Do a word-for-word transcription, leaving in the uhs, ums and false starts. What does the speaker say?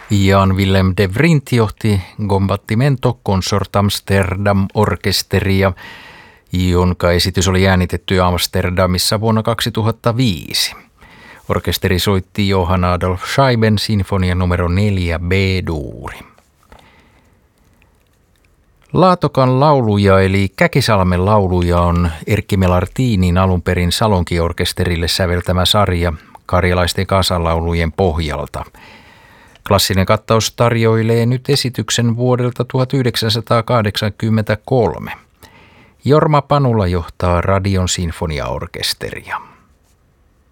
Jan Willem de Vriend johti Combattimento Consort Amsterdam Orkesteria, jonka esitys oli äänitetty Amsterdamissa vuonna kaksituhattaviisi. Orkesteri soitti Johann Adolf Scheiben sinfonia numero neljä B-duuri. Laatokan lauluja eli Käkisalmen lauluja on Erkki Melartinin alun perin Salonki-orkesterille säveltämä sarja karjalaisten kansanlaulujen pohjalta. Klassinen kattaus tarjoilee nyt esityksen vuodelta tuhatyhdeksänsataakahdeksankymmentäkolme. Jorma Panula johtaa Radion sinfoniaorkesteria.